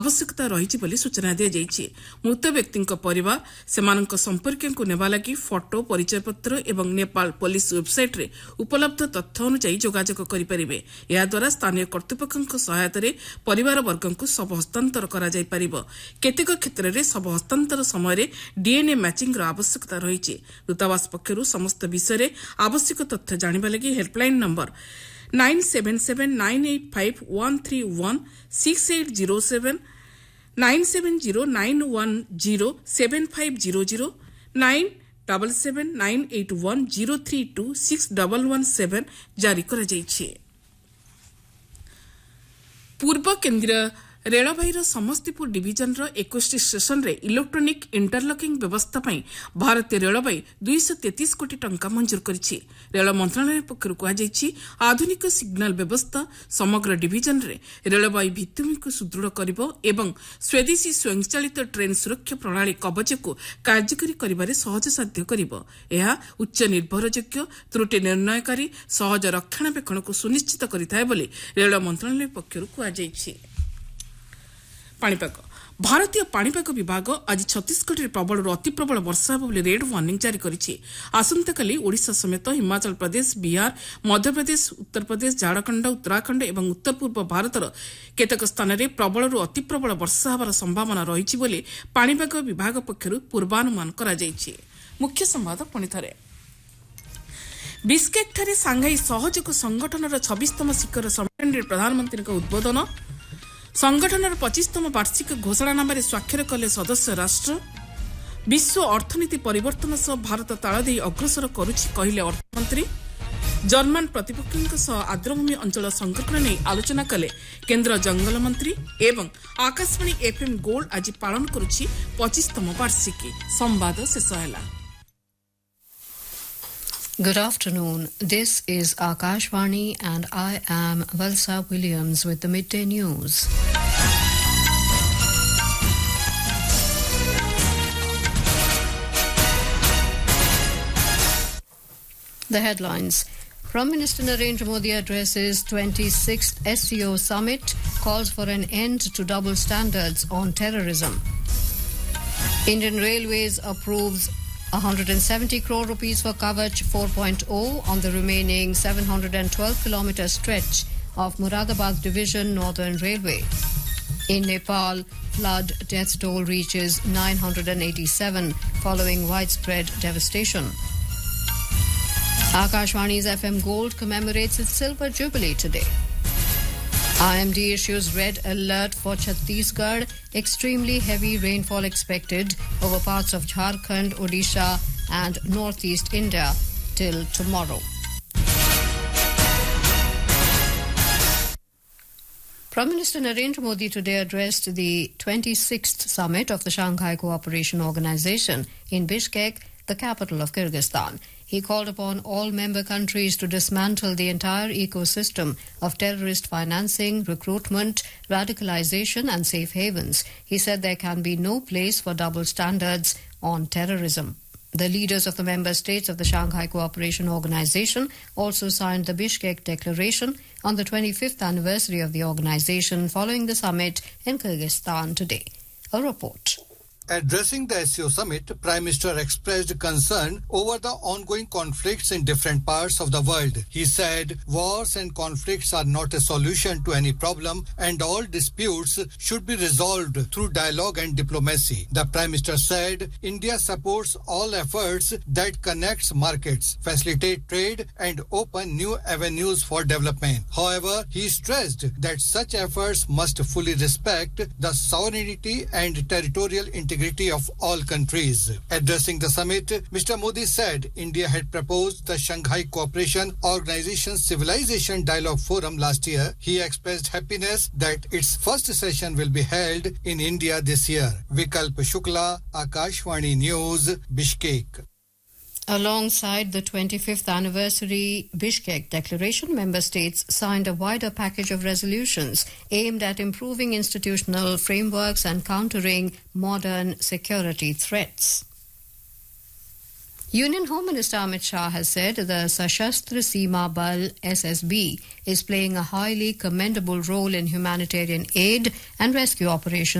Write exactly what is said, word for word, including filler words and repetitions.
आवश्यकता रही बोली सूचना दी जाइछि। मृत व्यक्ति परिवार सेमानक संपर्क नेबा लागि फोटो परिचय पत्र एवं नेपाल पुलिस वेबसाइट रे उपलब्ध तथ्य अनुसार जोगाजोग करिपारिबे। या द्वारा स्थानीय कर्तृपक्षक सहायता परिवार वर्ग को शव हस्तांतर करा जाय परिबो। केतेक क्षेत्र में शव हस्तांतर समय डीएनए मैचिंग रो आवश्यकता रही। दूतावास पक्षरु समस्त विषय आवश्यक तथ्य जानिबा लागि helpline number nine seven seven nine eight five one three one six eight zero seven nine seven zero nine one zero seven five zero zero nine double seven nine eight one zero three to six double one seven जारी करा जाइछि। पूर्व केन्द्रीय रेलवाईर Samastipur division रो इक्कीस station रे electronic interlocking व्यवस्था पई भारतीय रेलवाई दो सौ तैंतीस कोटी टंका मंजूर करिछि। रेल मंत्रालय पक्षरु कहा जाइछि आधुनिक सिग्नल व्यवस्था समग्र डिविजन रे रेलवाई भित्तिभूमि को सुदृढ़ करिवो एवं स्वदेशी स्वयंचालित ट्रेन सुरक्षा प्रणाली कवच को कार्यकारी करिबारे सहज साध्य करिवो। एहा उच्च निर्भरयोग्य त्रुटि निर्णयकारी सहज रक्षणाबेक्षण को सुनिश्चित करिथाय बोली रेल मंत्रालय पक्षरु कहा जाइछि। पाणीपाग भारतीय पाणीपाग विभाग आज छत्तीसगढ़ में प्रबल अति प्रबल वर्षा होब रेड वार्निंग जारी करिछि। आसंताकाली ओडिशा समेत हिमाचल प्रदेश बिहार मध्यप्रदेश उत्तर प्रदेश झारखंड उत्तराखंड एवं उत्तर पूर्व भारतर केतेक स्थान में प्रबल अति प्रबल वर्षा होबार संभावना रही बोली पाणीपाग विभाग पक्षरु पूर्वानुमान करा जाइछि। मुख्य संवाद पुणी थरे बिश्केक ठारे सांघाई सहयोग संगठनर छब्बीसतम शिखर सम्मेलन में प्रधानमंत्री उद्बोधन। संगठनर पच्चीसतम वार्षिक घोषणानामा स्वाक्षर कले सदस्य राष्ट्र। विश्व अर्थनीति परिवर्तन सह भारत ताल दे अग्रसर करुछि कहिले अर्थमंत्री। जर्मन प्रतिपक्षों सह आर्द्रभूमि अंचल संरक्षण नहीं आलोचना कले केन्द्र जंगल मंत्री एवं आकाशवाणी एफएम गोल्ड आज पालन करुछि पच्चीसतम वार्षिकी। संवाद शेष होला। Good afternoon. This is Akashvani and I am Valsa Williams with the midday news. The headlines. Prime Minister Narendra Modi addresses twenty-sixth S C O summit, calls for an end to double standards on terrorism. Indian Railways approves one hundred seventy crore rupees for Kavach four point oh on the remaining seven hundred twelve kilometre stretch of Muradabad Division Northern Railway. In Nepal, flood death toll reaches nine hundred eighty-seven following widespread devastation. Akashvani's F M Gold commemorates its silver jubilee today. I M D issues red alert for Chhattisgarh. Extremely heavy rainfall expected over parts of Jharkhand, Odisha and northeast India till tomorrow. Prime Minister Narendra Modi today addressed the twenty-sixth summit of the Shanghai Cooperation Organization in Bishkek, the capital of Kyrgyzstan. He called upon all member countries to dismantle the entire ecosystem of terrorist financing, recruitment, radicalization and safe havens. He said there can be no place for double standards on terrorism. The leaders of the member states of the Shanghai Cooperation Organization also signed the Bishkek Declaration on the twenty-fifth anniversary of the organization following the summit in Kyrgyzstan today. A report. Addressing the S C O summit, Prime Minister expressed concern over the ongoing conflicts in different parts of the world. He said, wars and conflicts are not a solution to any problem and all disputes should be resolved through dialogue and diplomacy. The Prime Minister said, India supports all efforts that connects markets, facilitate trade and open new avenues for development. However, he stressed that such efforts must fully respect the sovereignty and territorial integrity of all countries. Addressing the summit, Mister Modi said India had proposed the Shanghai Cooperation Organization Civilization Dialogue Forum last year. He expressed happiness that its first session will be held in India this year. Vikalp Shukla, Akashvani News, Bishkek. Alongside the twenty-fifth anniversary Bishkek Declaration, member states signed a wider package of resolutions aimed at improving institutional frameworks and countering modern security threats. Union Home Minister Amit Shah has said the Sashastra Seema Bal S S B is playing a highly commendable role in humanitarian aid and rescue operations